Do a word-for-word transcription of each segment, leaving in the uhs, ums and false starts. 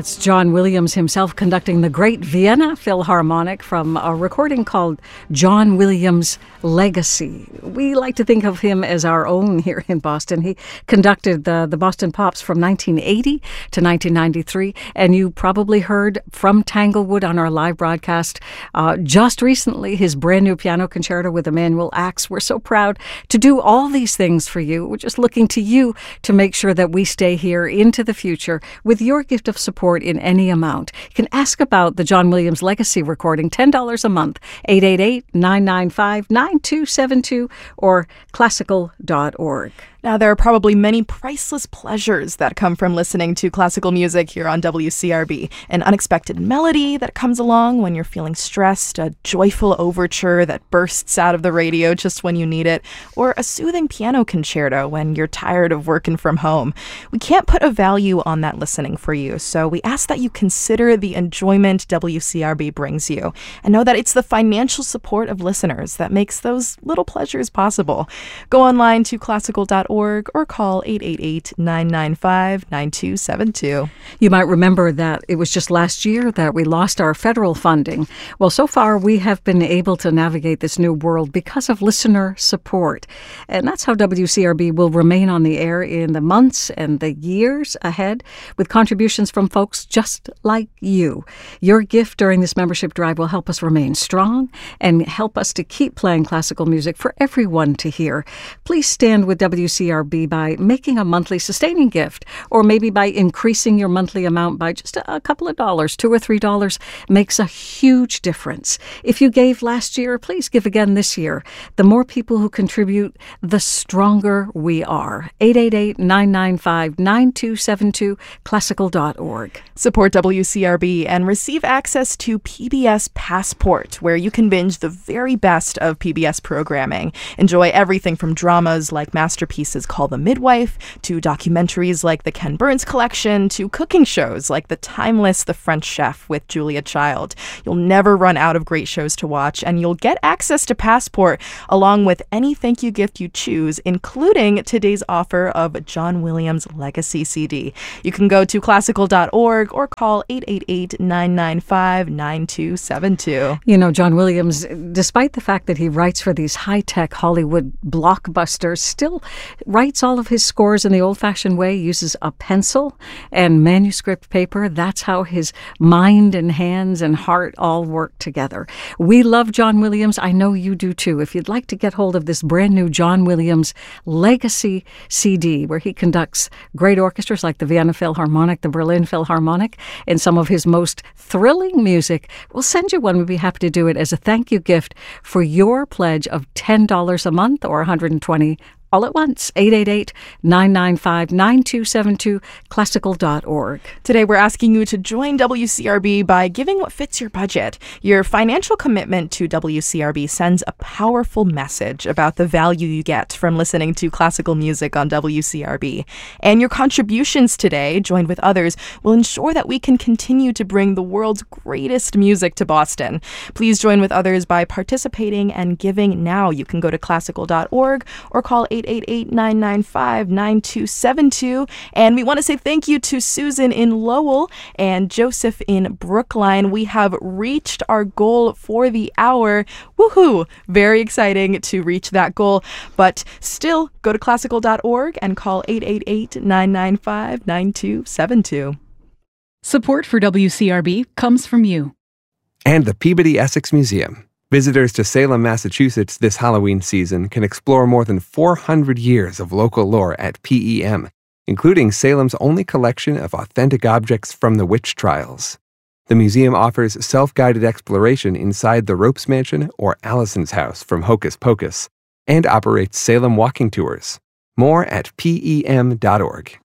That's John Williams himself conducting the Great Vienna Philharmonic from a recording called John Williams' Legacy. We like to think of him as our own here in Boston. He conducted the, the Boston Pops from nineteen eighty to nineteen ninety-three, and you probably heard from Tanglewood on our live broadcast uh, just recently his brand new piano concerto with Emanuel Ax. We're so proud to do all these things for you. We're just looking to you to make sure that we stay here into the future with your gift of support in any amount. You can ask about the John Williams Legacy recording, ten dollars a month, eight eight eight, nine nine five, nine two seven two or classical dot org. Now, there are probably many priceless pleasures that come from listening to classical music here on W C R B. An unexpected melody that comes along when you're feeling stressed, a joyful overture that bursts out of the radio just when you need it, or a soothing piano concerto when you're tired of working from home. We can't put a value on that listening for you, so we ask that you consider the enjoyment W C R B brings you, and know that it's the financial support of listeners that makes those little pleasures possible. Go online to classical dot org or call eight eight eight, nine nine five, nine two seven two. You might remember that it was just last year that we lost our federal funding. Well, so far we have been able to navigate this new world because of listener support. And that's how W C R B will remain on the air in the months and the years ahead with contributions from folks just like you. Your gift during this membership drive will help us remain strong and help us to keep playing classical music for everyone to hear. Please stand with W C R B by making a monthly sustaining gift, or maybe by increasing your monthly amount by just a couple of dollars. Two or three dollars makes a huge difference. If you gave last year, please give again this year. The more people who contribute, the stronger we are. eight eight eight, nine nine five, nine two seven two, classical dot org. Support W C R B and receive access to P B S Passport, where you can binge the very best of P B S programming. Enjoy everything from dramas like masterpieces Call the Midwife, to documentaries like the Ken Burns Collection, to cooking shows like the timeless The French Chef with Julia Child. You'll never run out of great shows to watch, and you'll get access to Passport along with any thank you gift you choose, including today's offer of John Williams Legacy C D. You can go to classical dot org or call eight eight eight, nine nine five, nine two seven two. You know, John Williams, despite the fact that he writes for these high-tech Hollywood blockbusters, still writes all of his scores in the old-fashioned way, uses a pencil and manuscript paper. That's how his mind and hands and heart all work together. We love John Williams. I know you do too. If you'd like to get hold of this brand new John Williams Legacy C D, where he conducts great orchestras like the Vienna Philharmonic, the Berlin Philharmonic, and some of his most thrilling music, we'll send you one. We'd be happy to do it as a thank you gift for your pledge of ten dollars a month or one hundred twenty dollars all at once. eight eight eight, nine nine five, nine two seven two, classical dot org. Today we're asking you to join W C R B by giving what fits your budget. Your financial commitment to W C R B sends a powerful message about the value you get from listening to classical music on W C R B. And your contributions today, joined with others, will ensure that we can continue to bring the world's greatest music to Boston. Please join with others by participating and giving now. You can go to classical dot org or call eight eight eight, nine nine five, nine two seven two. And we want to say thank you to Susan in Lowell and Joseph in Brookline. We have reached our goal for the hour. Woohoo! Very exciting to reach that goal. But still, go to classical dot org and call eight eight eight, nine nine five, nine two seven two. Support for W C R B comes from you. And the Peabody Essex Museum. Visitors to Salem, Massachusetts this Halloween season can explore more than four hundred years of local lore at P E M, including Salem's only collection of authentic objects from the witch trials. The museum offers self-guided exploration inside the Ropes Mansion or Allison's house from Hocus Pocus, and operates Salem walking tours. More at P E M dot org.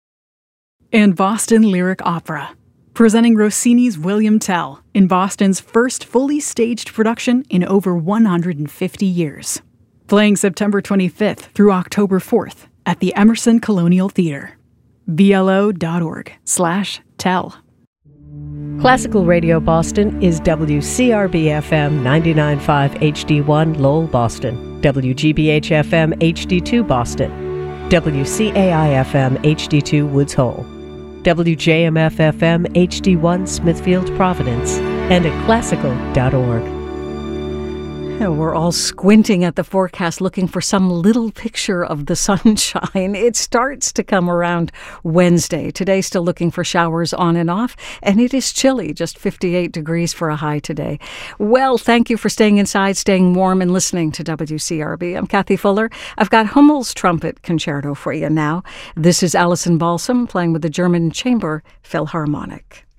And Boston Lyric Opera, presenting Rossini's William Tell in Boston's first fully staged production in over one hundred fifty years. Playing September twenty-fifth through October fourth at the Emerson Colonial Theater. B L O dot org slash tell. Classical Radio Boston is W C R B F M ninety-nine point five H D one Lowell, Boston, W G B H F M H D two Boston, W C A I F M H D two Woods Hole. W J M F F M H D one Smithfield, Providence, and at classical dot org. We're all squinting at the forecast looking for some little picture of the sunshine. It starts to come around Wednesday. Today, still looking for showers on and off, and it is chilly, just fifty-eight degrees for a high today. Well, thank you for staying inside, staying warm, and listening to W C R B. I'm Kathy Fuller. I've got Hummel's Trumpet Concerto for you now. This is Alison Balsam playing with the German Chamber Philharmonic.